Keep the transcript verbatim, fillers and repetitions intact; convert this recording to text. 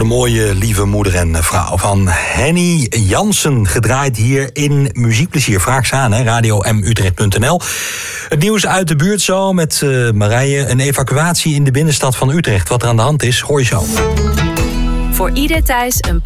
de mooie, lieve moeder en vrouw van Henny Jansen. Gedraaid hier in Muziekplezier. Vraag ze aan, hè, radio m utrecht punt n l. Het nieuws uit de buurt zo met uh, Marije. Een evacuatie in de binnenstad van Utrecht. Wat er aan de hand is, hoor je zo. Voor ieder thuis een